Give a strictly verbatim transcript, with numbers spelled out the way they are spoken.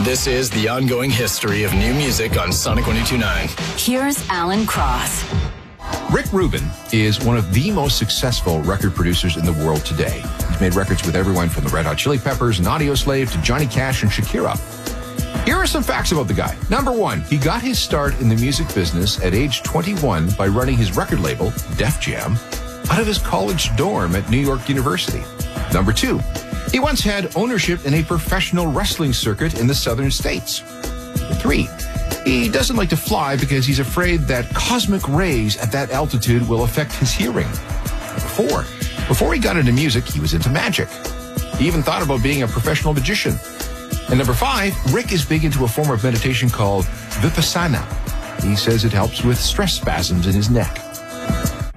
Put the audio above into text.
This is the ongoing history of new music on Sonic one oh two point nine. Here's Alan Cross. Rick Rubin is one of the most successful record producers in the world today. He's made records with everyone from the Red Hot Chili Peppers and Audioslave to Johnny Cash and Shakira. Here are some facts about the guy. Number one, he got his start in the music business at age twenty-one by running his record label, Def Jam, out of his college dorm at New York University. Number two, he once had ownership in a professional wrestling circuit in the southern states. Number three, he doesn't like to fly because he's afraid that cosmic rays at that altitude will affect his hearing. Number four, before he got into music, he was into magic. He even thought about being a professional magician. And number five, Rick is big into a form of meditation called Vipassana. He says it helps with stress spasms in his neck.